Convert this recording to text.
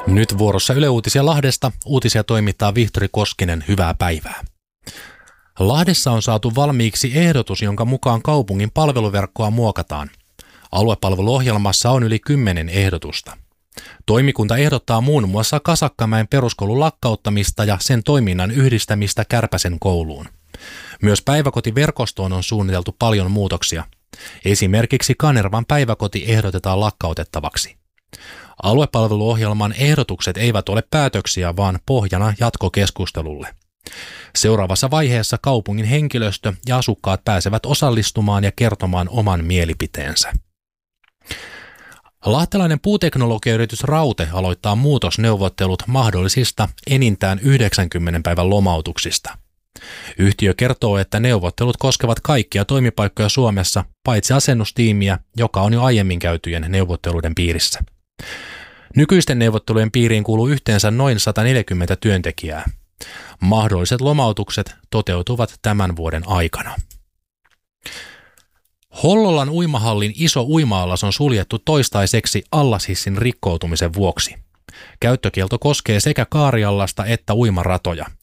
Nyt vuorossa Yle Uutisia Lahdesta. Uutisia toimittaa Vihtori Koskinen. Hyvää päivää. Lahdessa on saatu valmiiksi ehdotus, jonka mukaan kaupungin palveluverkkoa muokataan. Aluepalveluohjelmassa on yli 10 ehdotusta. Toimikunta ehdottaa muun muassa Kasakkamäen peruskoulun lakkauttamista ja sen toiminnan yhdistämistä Kärpäsen kouluun. Myös päiväkotiverkostoon on suunniteltu paljon muutoksia. Esimerkiksi Kanervan päiväkoti ehdotetaan lakkautettavaksi. Aluepalveluohjelman ehdotukset eivät ole päätöksiä, vaan pohjana jatkokeskustelulle. Seuraavassa vaiheessa kaupungin henkilöstö ja asukkaat pääsevät osallistumaan ja kertomaan oman mielipiteensä. Lahtelainen puuteknologiayritys Raute aloittaa muutosneuvottelut mahdollisista enintään 90 päivän lomautuksista. Yhtiö kertoo, että neuvottelut koskevat kaikkia toimipaikkoja Suomessa, paitsi asennustiimiä, joka on jo aiemmin käytyjen neuvotteluiden piirissä. Nykyisten neuvottelujen piiriin kuuluu yhteensä noin 140 työntekijää. Mahdolliset lomautukset toteutuvat tämän vuoden aikana. Hollolan uimahallin iso uima-allas on suljettu toistaiseksi allashissin rikkoutumisen vuoksi. Käyttökielto koskee sekä kaariallasta että uimaratoja.